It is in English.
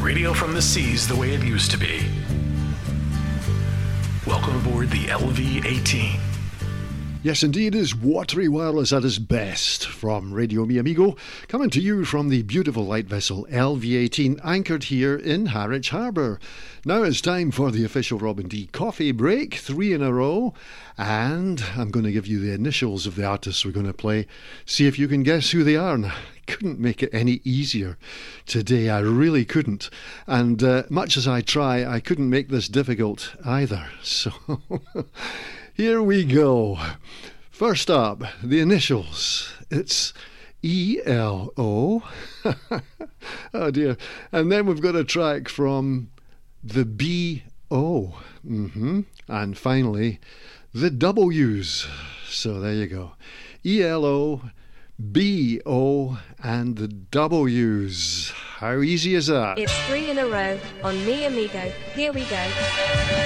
Radio from the seas the way it used to be. Welcome aboard the LV-18. Yes, indeed, is Watery Wireless at its best from Radio Mi Amigo, coming to you from the beautiful light vessel LV-18, anchored here in Harwich Harbour. Now it's time for the official Robin D coffee break, 3 in a row, and I'm going to give you the initials of the artists we're going to play. See if you can guess who they are. And I couldn't make it any easier today, I really couldn't. And much as I try, I couldn't make this difficult either. So here we go. First up, the initials. It's E-L-O. Oh dear. And then we've got a track from the B-O. And finally, the W's. So there you go. E-L-O, B-O, and the W's. How easy is that? It's 3 in a row on Mi Amigo. Here we go.